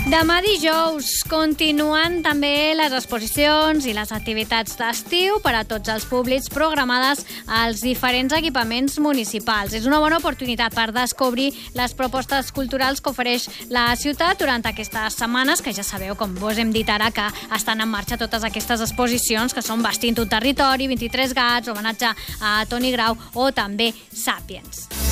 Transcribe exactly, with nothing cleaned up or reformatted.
Demà dijous continuen també les exposicions i les activitats d'estiu per a tots els públics programades als diferents equipaments municipals. És una bona oportunitat per descobrir les propostes culturals que ofereix la ciutat durant aquestes setmanes, que ja sabeu, com vos hem dit ara, que estan en marxa totes aquestes exposicions, que són Vestint un territori, vint-i-tres gats, homenatge a Toni Grau o també Sàpiens.